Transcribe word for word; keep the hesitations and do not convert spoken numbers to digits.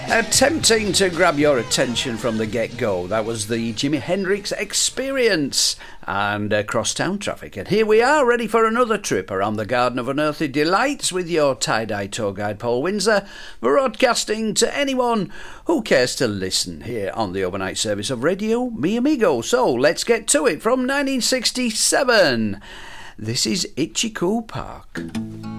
Attempting to grab your attention from the get-go, that was the Jimi Hendrix Experience and uh, Crosstown Traffic. And here we are, ready for another trip around the Garden of Unearthly Delights with your tie-dye tour guide Paul Windsor, broadcasting to anyone who cares to listen here on the overnight service of Radio Mi Amigo. So let's get to it. From nineteen sixty-seven, this is Itchy Coo Park.